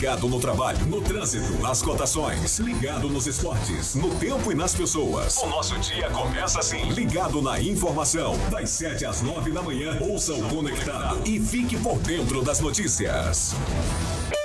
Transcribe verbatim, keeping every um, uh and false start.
Ligado no trabalho, no trânsito, nas cotações. Ligado nos esportes, no tempo e nas pessoas. O nosso dia começa assim. Ligado na informação. Das sete às nove da manhã, ouça o Conectado e fique por dentro das notícias.